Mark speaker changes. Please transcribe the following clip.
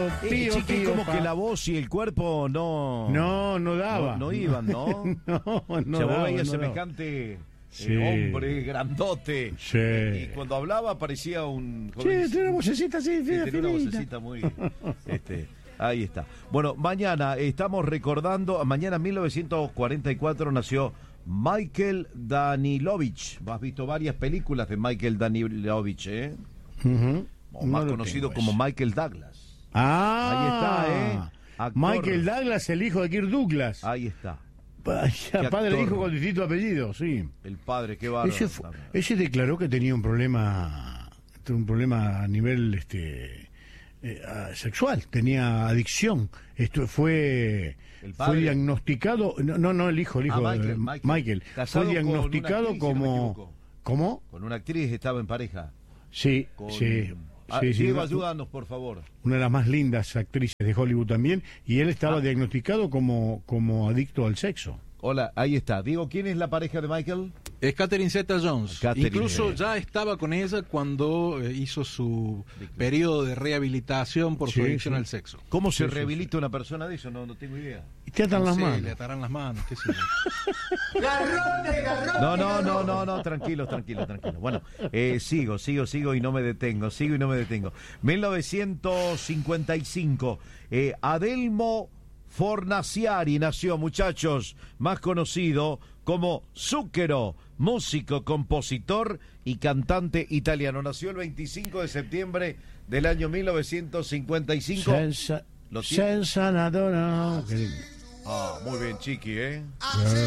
Speaker 1: Pío,
Speaker 2: Chiqui,
Speaker 1: pío,
Speaker 2: como
Speaker 1: pa.
Speaker 2: que la voz y el cuerpo no
Speaker 1: daba.
Speaker 2: no iban, ¿no?
Speaker 1: no
Speaker 2: O sea, vos
Speaker 1: daba,
Speaker 2: veías
Speaker 1: no
Speaker 2: semejante
Speaker 1: Sí.
Speaker 2: hombre grandote.
Speaker 1: Sí.
Speaker 2: Y cuando hablaba parecía un...
Speaker 1: Sí, tiene una vocecita así,
Speaker 2: Sí, tenía una
Speaker 1: finita.
Speaker 2: vocecita muy... ahí está. Bueno, mañana estamos recordando, mañana en 1944 nació Michael Danilovich. Has visto varias películas de Michael Danilovich, ¿eh?
Speaker 1: Ujú.
Speaker 2: O más
Speaker 1: No lo
Speaker 2: conocido
Speaker 1: tengo
Speaker 2: como
Speaker 1: ese.
Speaker 2: Michael Douglas.
Speaker 1: Ah,
Speaker 2: Ahí está, Actor.
Speaker 1: Michael Douglas, el hijo de Kirk Douglas.
Speaker 2: Ahí está.
Speaker 1: Vaya, padre e
Speaker 2: actor.
Speaker 1: hijo con distinto apellido, sí.
Speaker 2: El padre, qué bárbaro.
Speaker 1: Ese declaró que tenía un problema a nivel sexual, tenía adicción. Esto fue diagnosticado, no el hijo Michael.
Speaker 2: Casado
Speaker 1: fue diagnosticado
Speaker 2: con una actriz, si no me
Speaker 1: como
Speaker 2: equivoco.
Speaker 1: ¿cómo?
Speaker 2: Con una actriz estaba en pareja.
Speaker 1: Sí,
Speaker 2: Con...
Speaker 1: sí.
Speaker 2: Diego, ayúdanos, por favor.
Speaker 1: Una de las más lindas actrices de Hollywood también, y él estaba diagnosticado como adicto al sexo.
Speaker 2: Hola, ahí está. Diego, ¿quién es la pareja de Michael?
Speaker 3: Es Catherine Zeta-Jones.
Speaker 2: Catherine.
Speaker 3: Incluso ya estaba con ella cuando hizo su periodo de rehabilitación por su adicción al sexo.
Speaker 2: ¿Cómo se rehabilita una persona de eso? No tengo idea.
Speaker 1: Y te atan las manos.
Speaker 3: Le atarán las manos, qué sé yo.
Speaker 2: No, tranquilos. Bueno, sigo y no me detengo. 1955, Adelmo Fornaciari nació, muchachos, más conocido como Zucchero, músico, compositor y cantante italiano. Nació el 25 de septiembre del año 1955.
Speaker 1: Senza nadona.
Speaker 2: Muy bien, Chiqui, ¿eh?